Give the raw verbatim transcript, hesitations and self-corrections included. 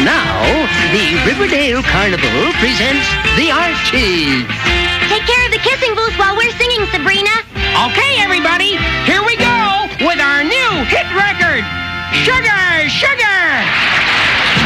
now, the Riverdale Carnival presents the Archies. Take care of the kissing booth while we're singing, Sabrina. Okay, everybody, here we go with our new hit record, Sugar, Sugar.